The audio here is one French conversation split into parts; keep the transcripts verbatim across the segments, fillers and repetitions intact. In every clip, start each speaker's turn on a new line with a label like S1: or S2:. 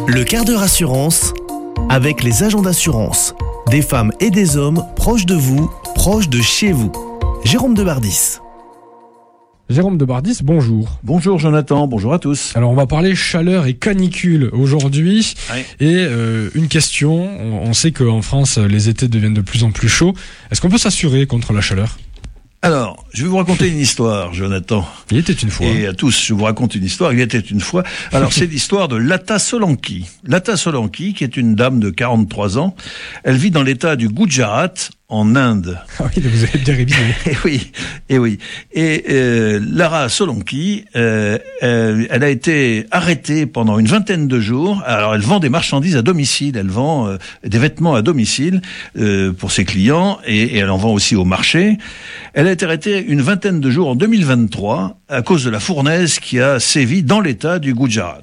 S1: Le quart d'heure assurance avec les agents d'assurance. Des femmes et des hommes proches de vous, proches de chez vous. Jérôme Debardis.
S2: Jérôme Debardis, bonjour.
S3: Bonjour Jonathan, bonjour à tous.
S2: Alors on va parler chaleur et canicule aujourd'hui.
S3: Oui.
S2: Et euh, une question, on, on sait qu'en France les étés deviennent de plus en plus chauds. Est-ce qu'on peut s'assurer contre la chaleur ?
S3: Alors, je vais vous raconter une histoire, Jonathan.
S2: Il était une fois.
S3: Et à tous, je vous raconte une histoire. Il était une fois. Alors, c'est l'histoire de Lata Solanki. Lata Solanki, qui est une dame de quarante-trois ans. Elle vit dans l'état du Gujarat, en Inde.
S2: Ah oui, vous avez bien révisé.
S3: Et oui, et oui. Et euh, Lara Solanki, euh, euh, elle a été arrêtée pendant une vingtaine de jours. Alors, elle vend des marchandises à domicile. Elle vend euh, des vêtements à domicile euh, pour ses clients, et, et elle en vend aussi au marché. Elle a été arrêtée une vingtaine de jours en deux mille vingt-trois à cause de la fournaise qui a sévi dans l'état du Gujarat.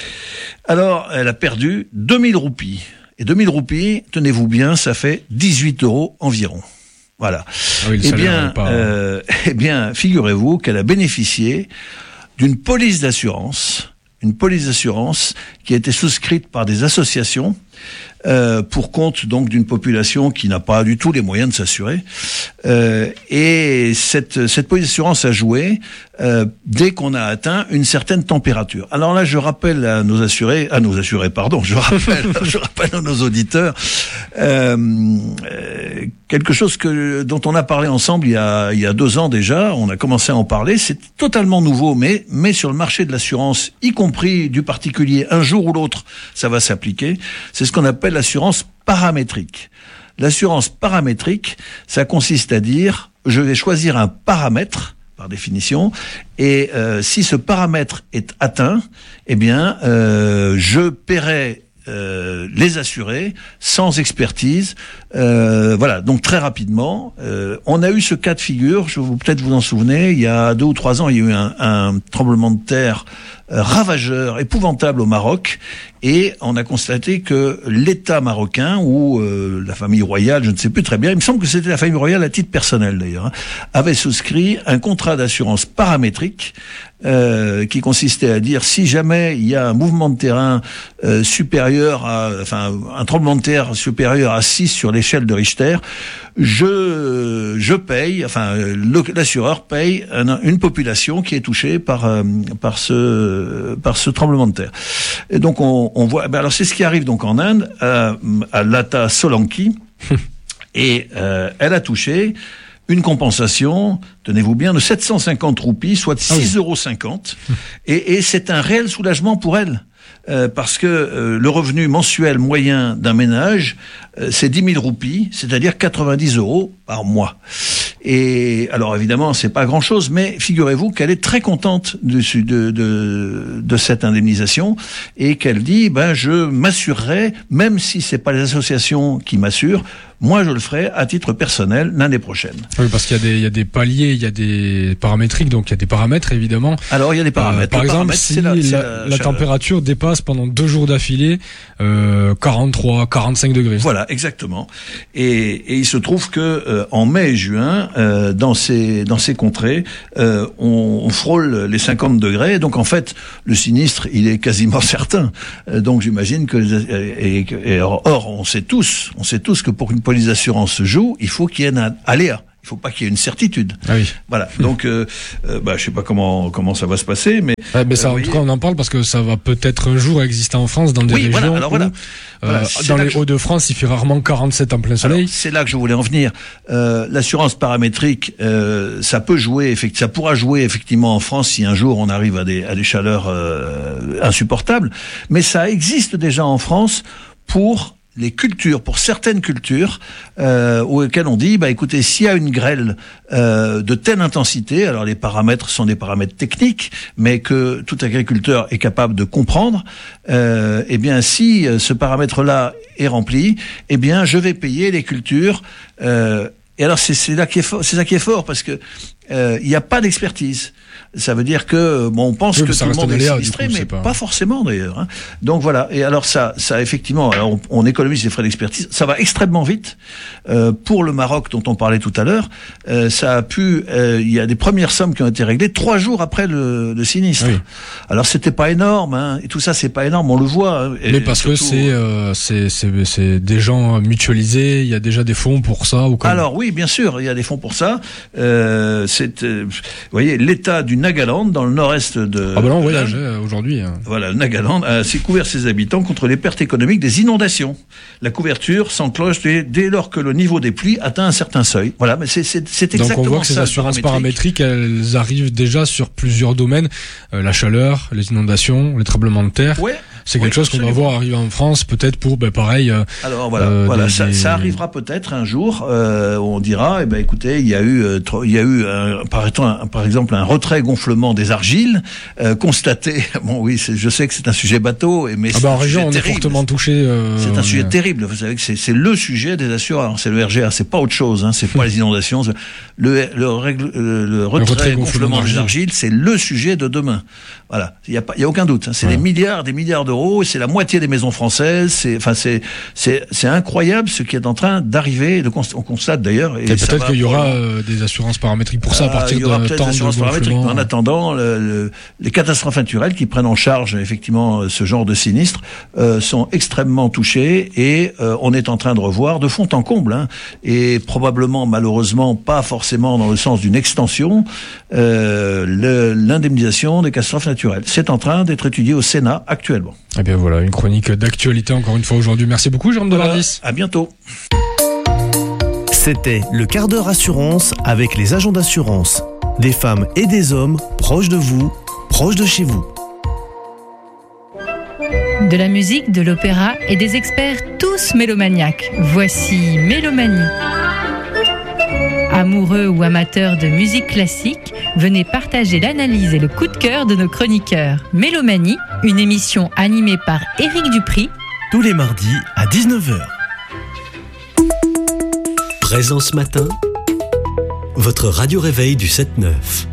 S3: Alors, elle a perdu deux mille roupies. Et deux mille roupies, tenez-vous bien, ça fait dix-huit euros environ. Voilà.
S2: Ah oui, le
S3: eh
S2: salaire
S3: bien,
S2: n'est pas...
S3: euh, eh bien, figurez-vous qu'elle a bénéficié d'une police d'assurance, une police d'assurance qui a été souscrite par des associations euh, pour compte donc d'une population qui n'a pas du tout les moyens de s'assurer. Euh, et cette cette police d'assurance a joué euh, dès qu'on a atteint une certaine température. Alors là, je rappelle à nos assurés, à nos assurés, pardon, je rappelle, je rappelle à nos auditeurs euh, euh, quelque chose que dont on a parlé ensemble il y a il y a deux ans déjà. On a commencé à en parler. C'est totalement nouveau, mais mais sur le marché de l'assurance, y compris du particulier, un jour ou l'autre, ça va s'appliquer. C'est ce qu'on appelle l'assurance paramétrique. L'assurance paramétrique, ça consiste à dire, je vais choisir un paramètre, par définition, et euh, si ce paramètre est atteint, eh bien, euh, je paierai euh, les assurés sans expertise. Euh, voilà, donc très rapidement, euh, on a eu ce cas de figure, je vous peut-être vous en souvenez, il y a deux ou trois ans, il y a eu un, un tremblement de terre euh, ravageur, épouvantable au Maroc, et on a constaté que l'État marocain, ou euh, la famille royale, je ne sais plus très bien, il me semble que c'était la famille royale à titre personnel d'ailleurs, hein, avait souscrit un contrat d'assurance paramétrique euh, qui consistait à dire si jamais il y a un mouvement de terrain euh, supérieur à, enfin un tremblement de terre supérieur à six sur l'échelle de Richter, je je paye, enfin le, l'assureur paye un, une population qui est touchée par euh, par ce par ce tremblement de terre. Et donc on, on voit, ben alors c'est ce qui arrive donc en Inde à, à Lata Solanki et euh, elle a touché une compensation, tenez-vous bien, de sept cent cinquante roupies, soit de six euros cinquante, et, et c'est un réel soulagement pour elle. Euh, parce que euh, le revenu mensuel moyen d'un ménage, euh, c'est dix mille roupies, c'est-à-dire quatre-vingt-dix euros par mois. Et alors évidemment, c'est pas grand-chose, mais figurez-vous qu'elle est très contente de, de, de, de cette indemnisation et qu'elle dit, ben je m'assurerai, même si c'est pas les associations qui m'assurent, moi je le ferai à titre personnel l'année prochaine.
S2: Oui, parce qu'il y a des, il y a des paliers, il y a des paramétriques, donc il y a des paramètres évidemment.
S3: Alors il y a des paramètres.
S2: Euh, par
S3: le
S2: exemple,
S3: paramètre,
S2: si
S3: c'est la,
S2: la,
S3: c'est
S2: la,
S3: la,
S2: la température dépasse pendant deux jours d'affilée euh, quarante-trois, quarante-cinq degrés.
S3: Voilà, exactement. Et, et il se trouve que euh, en mai et juin, euh, dans ces dans ces contrées, euh, on, on frôle les cinquante degrés. Donc en fait, le sinistre, il est quasiment certain. Euh, donc j'imagine que et, et, et or, or, on sait tous, on sait tous que pour qu'une police d'assurance se joue, il faut qu'il y ait un aléa. Il faut pas qu'il y ait une certitude.
S2: Ah oui.
S3: Voilà. Donc, euh, euh, bah, je sais pas comment comment ça va se passer, mais.
S2: Ouais, mais ça,
S3: euh,
S2: en
S3: oui.
S2: tout cas, on en parle parce que ça va peut-être un jour exister en France dans des
S3: Oui,
S2: régions
S3: voilà, alors
S2: où,
S3: voilà.
S2: euh,
S3: Voilà,
S2: dans les
S3: je...
S2: Hauts-de-France, il fait rarement quarante-sept en plein soleil.
S3: Alors, c'est là que je voulais en venir. Euh, l'assurance paramétrique, euh, ça peut jouer, effectivement, ça pourra jouer effectivement en France si un jour on arrive à des à des chaleurs euh, insupportables. Mais ça existe déjà en France pour les cultures, pour certaines cultures, euh, auxquelles on dit, bah écoutez, s'il y a une grêle euh, de telle intensité, alors les paramètres sont des paramètres techniques, mais que tout agriculteur est capable de comprendre, euh, eh bien si ce paramètre-là est rempli, eh bien je vais payer les cultures. Euh, et alors c'est, c'est là qui est fort, c'est ça qui est fort, parce que euh, il n'y a pas d'expertise. Ça veut dire que bon, on pense
S2: oui,
S3: que
S2: ça
S3: tout le monde est
S2: aléa,
S3: sinistré,
S2: coup,
S3: mais
S2: pas...
S3: pas forcément d'ailleurs. Hein. Donc voilà. Et alors ça, ça effectivement, alors on, on économise les frais d'expertise. Ça va extrêmement vite. Euh, pour le Maroc dont on parlait tout à l'heure, euh, ça a pu. Euh, il y a des premières sommes qui ont été réglées trois jours après le, le sinistre. Oui. Alors c'était pas énorme. Hein, et tout ça, c'est pas énorme. On le voit. Hein,
S2: mais parce surtout, que c'est, euh, c'est c'est c'est des gens mutualisés. Il y a déjà des fonds pour ça ou comme...
S3: Alors oui, bien sûr, il y a des fonds pour ça. Euh, c'est, euh, vous voyez, l'État du Nagaland dans le nord-est de...
S2: Ah ben là, on voyage aujourd'hui. Hein.
S3: Voilà, le Nagaland a s'est couvert ses habitants contre les pertes économiques des inondations. La couverture s'enclenche dès, dès lors que le niveau des pluies atteint un certain seuil. Voilà, mais c'est, c'est, c'est exactement ça.
S2: Donc on voit que
S3: ça,
S2: ces assurances paramétriques. paramétriques, elles arrivent déjà sur plusieurs domaines. Euh, la chaleur, les inondations, les tremblements de terre.
S3: Ouais.
S2: C'est quelque
S3: oui,
S2: chose qu'on va voir arriver en France, peut-être pour, ben, pareil. Euh,
S3: Alors voilà,
S2: euh,
S3: voilà,
S2: des,
S3: ça,
S2: des...
S3: ça arrivera peut-être un jour. Euh, où on dira, eh ben écoutez, il y a eu, euh, il y a eu, un, par, un, par exemple, un retrait gonflement des argiles euh, constaté. Bon, oui, c'est, je sais que c'est un sujet bateau, mais
S2: ah
S3: c'est
S2: ben,
S3: un
S2: en région, on
S3: terrible.
S2: est fortement touché. Euh,
S3: c'est un sujet
S2: est...
S3: terrible. Vous savez que c'est, c'est le sujet des assureurs. C'est le R G A, c'est pas autre chose. Hein, c'est pas les inondations. Le, le, règle, le, le retrait, le retrait gonflement, gonflement des argiles, c'est le sujet de demain. Voilà, il y a pas, il y a aucun doute. Hein. C'est ouais. des milliards, des milliards d'euros. Et c'est la moitié des maisons françaises. C'est, enfin, c'est, c'est, c'est incroyable ce qui est en train d'arriver. De const- on constate d'ailleurs. Et,
S2: et peut-être qu'il y aura euh, des assurances paramétriques pour ça à partir
S3: euh, il y aura
S2: de
S3: peut-être
S2: temps
S3: des assurances
S2: de
S3: paramétriques. En attendant, le, le, les catastrophes naturelles qui prennent en charge effectivement ce genre de sinistres euh, sont extrêmement touchées et euh, on est en train de revoir de fond en comble. Hein, et probablement, malheureusement, pas forcément dans le sens d'une extension, euh, le, l'indemnisation des catastrophes naturelles. C'est en train d'être étudié au Sénat actuellement.
S2: Eh bien voilà, une chronique d'actualité encore une fois aujourd'hui. Merci beaucoup, Jérôme
S3: voilà,
S2: Devardis.
S3: À bientôt.
S1: C'était le quart d'heure assurance avec les agents d'assurance. Des femmes et des hommes proches de vous, proches de chez vous.
S4: De la musique, de l'opéra et des experts tous mélomaniaques. Voici Mélomanie. Amoureux ou amateurs de musique classique, venez partager l'analyse et le coup de cœur de nos chroniqueurs. Mélomanie, une émission animée par Éric Dupri.
S1: Tous les mardis à dix-neuf heures.
S5: Présence Matin, votre radio réveil du sept neuf.